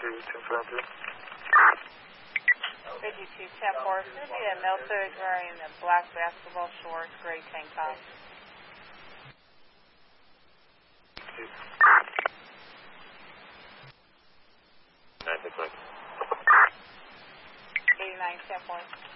10-4. 52-10-4. It's going to be a male suit wearing a black basketball shorts, gray tank top. 89-10-4.